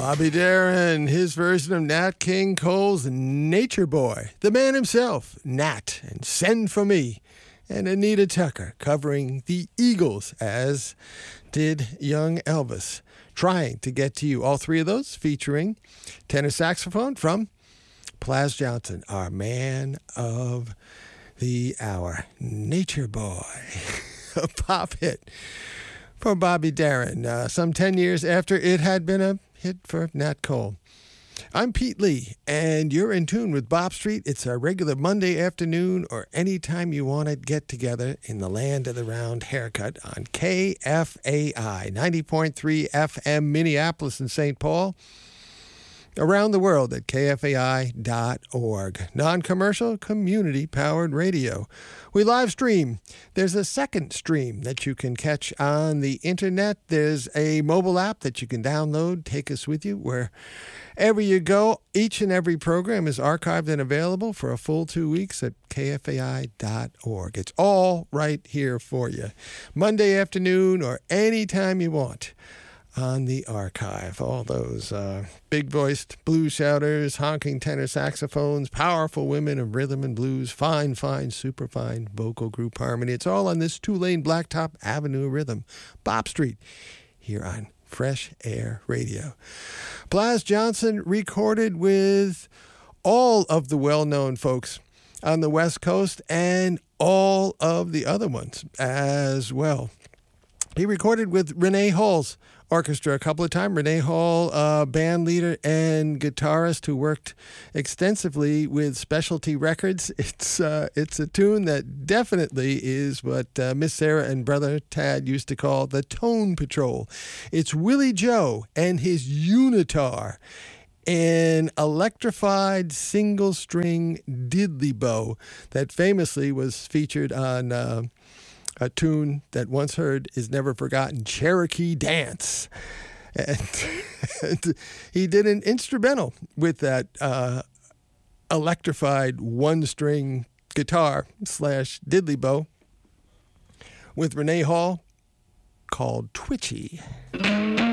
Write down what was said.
Bobby Darin, his version of Nat King Cole's Nature Boy. The man himself, Nat, and Send For Me. And Anita Tucker covering the Eagles, as did young Elvis. Trying to Get to You. All three of those featuring tenor saxophone from Plas Johnson, our man of the hour. Nature Boy, a pop hit for Bobby Darin, some 10 years after it had been a hit for Nat Cole. I'm Pete Lee, and you're in tune with Bop Street. It's a regular Monday afternoon or any time you want to get together in the land of the round haircut on KFAI, 90.3 FM, Minneapolis and St. Paul. Around the world at kfai.org. Non-commercial, community-powered radio. We live stream. There's a second stream that you can catch on the internet. There's a mobile app that you can download. Take us with you wherever you go. Each and every program is archived and available for a full 2 weeks at kfai.org. It's all right here for you. Monday afternoon or any time you want. On the archive, all those big-voiced blues shouters, honking tenor saxophones, powerful women of rhythm and blues, fine, superfine vocal group harmony. It's all on this two-lane Blacktop Avenue rhythm. Bop Street, here on Fresh Air Radio. Plas Johnson recorded with all of the well-known folks on the West Coast and all of the other ones as well. He recorded with Renee Hall's orchestra a couple of times. Renee Hall, band leader and guitarist who worked extensively with Specialty Records. It's a tune that definitely is what Miss Sarah and Brother Tad used to call the Tone Patrol. It's Willie Joe and his unitar, an electrified single-string diddley bow that famously was featured on a tune that once heard is never forgotten, Cherokee Dance. And he did an instrumental with that electrified one-string guitar / diddley bow with Renee Hall called Twitchy.